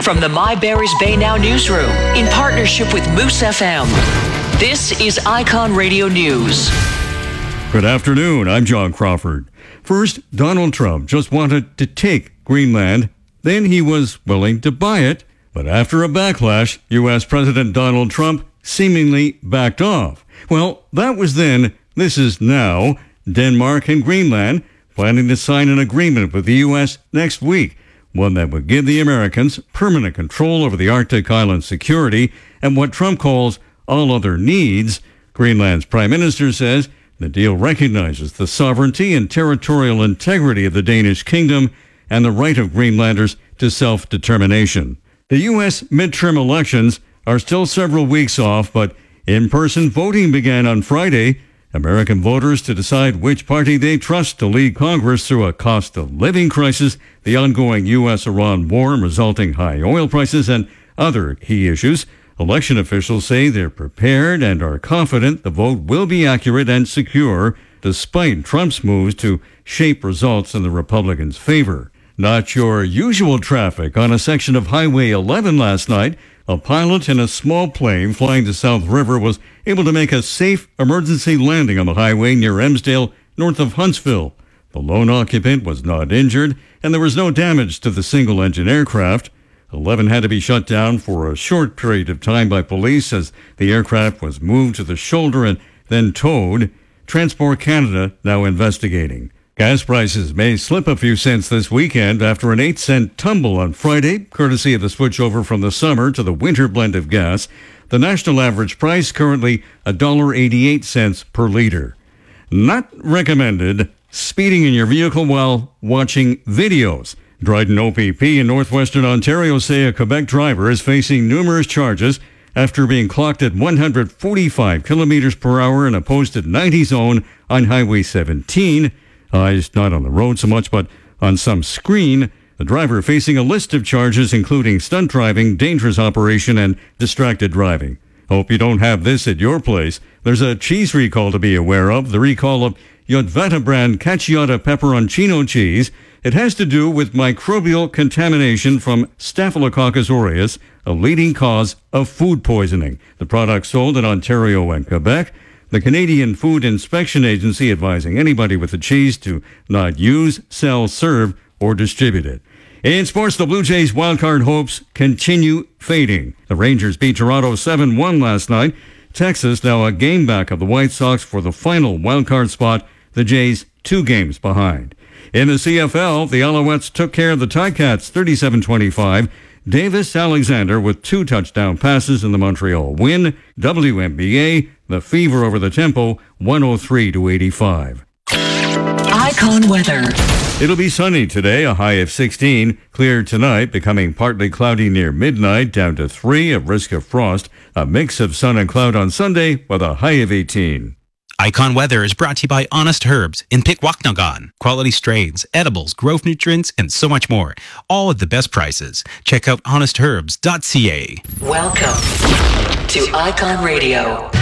From the My Barry's Bay Now newsroom, in partnership with Moose FM, this is Icon Radio News. Good afternoon, I'm John Crawford. First, Donald Trump just wanted to take Greenland, then he was willing to buy it, but after a backlash, U.S. President Donald Trump seemingly backed off. Well, that was then, this is now. Denmark and Greenland planning to sign an agreement with the U.S. next week, one that would give the Americans permanent control over the Arctic island security and what Trump calls all other needs. Greenland's prime minister says the deal recognizes the sovereignty and territorial integrity of the Danish kingdom and the right of Greenlanders to self-determination. The U.S. midterm elections are still several weeks off, but in-person voting began on Friday. American voters to decide which party they trust to lead Congress through a cost of living crisis, the ongoing U.S.-Iran war resulting high oil prices, and other key issues. Election officials say they're prepared and are confident the vote will be accurate and secure, despite Trump's moves to shape results in the Republicans' favor. Not your usual traffic on a section of Highway 11 last night. A pilot in a small plane flying to South River was able to make a safe emergency landing on the highway near Emsdale, north of Huntsville. The lone occupant was not injured, and there was no damage to the single-engine aircraft. 11 had to be shut down for a short period of time by police as the aircraft was moved to the shoulder and then towed. Transport Canada now investigating. Gas prices may slip a few cents this weekend after an 8-cent tumble on Friday, courtesy of the switchover from the summer to the winter blend of gas. The national average price currently $1.88 per liter. Not recommended speeding in your vehicle while watching videos. Dryden OPP in northwestern Ontario say a Quebec driver is facing numerous charges after being clocked at 145 kilometers per hour in a posted 90 zone on Highway 17. Eyes not on the road so much, but on some screen. The driver facing a list of charges including stunt driving, dangerous operation, and distracted driving. Hope you don't have this at your place. There's a cheese recall to be aware of, the recall of Yotvata brand Caciotta pepperoncino cheese. It has to do with microbial contamination from Staphylococcus aureus, a leading cause of food poisoning. The product sold in Ontario and Quebec. The Canadian Food Inspection Agency advising anybody with the cheese to not use, sell, serve, or distribute it. In sports, the Blue Jays' wildcard hopes continue fading. The Rangers beat Toronto 7-1 last night. Texas now a game back of the White Sox for the final wildcard spot. The Jays 2 games behind. In the CFL, the Alouettes took care of the Ticats 37-25. Davis Alexander with 2 touchdown passes in the Montreal win. WNBA, the Fever over the Tempo, 103-85. Icon weather. It'll be sunny today, a high of 16. Clear tonight, becoming partly cloudy near midnight, down to 3, a risk of frost. A mix of sun and cloud on Sunday with a high of 18. Icon Weather is brought to you by Honest Herbs in Pikwaknagan. Quality strains, edibles, growth nutrients, and so much more. All at the best prices. Check out honestherbs.ca. Welcome to Icon Radio.